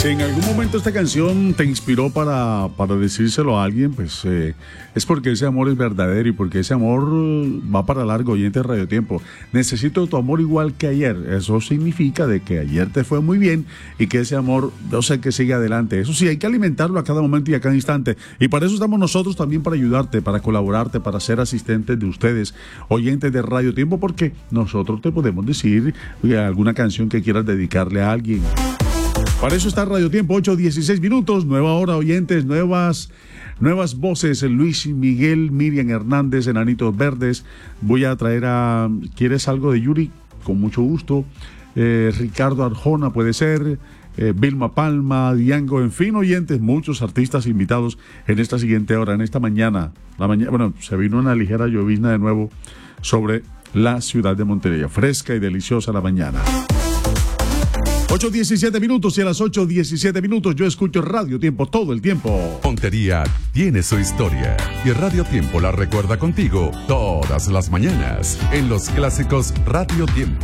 En algún momento esta canción te inspiró para decírselo a alguien, pues es porque ese amor es verdadero y porque ese amor va para largo, oyente de Radio Tiempo. Necesito tu amor igual que ayer. Eso significa de que ayer te fue muy bien y que ese amor, yo sé que sigue adelante. Eso sí, hay que alimentarlo a cada momento y a cada instante. Y para eso estamos nosotros también, para ayudarte, para colaborarte, para ser asistentes de ustedes, oyentes de Radio Tiempo, porque nosotros te podemos decir alguna canción que quieras dedicarle a alguien. Para eso está Radio Tiempo, 8:16 minutos, nueva hora, oyentes, nuevas voces, Luis Miguel, Miriam Hernández, Enanitos Verdes. Voy a traer a ¿Quieres algo de Yuri? Con mucho gusto. Ricardo Arjona puede ser, Vilma Palma, Diango, en fin, oyentes, muchos artistas invitados en esta siguiente hora, en esta mañana. Bueno, se vino una ligera llovizna de nuevo sobre la ciudad de Montería, fresca y deliciosa la mañana. 8:17 minutos y a las 8:17 minutos yo escucho Radio Tiempo todo el tiempo. Montería tiene su historia y Radio Tiempo la recuerda contigo todas las mañanas en los clásicos Radio Tiempo.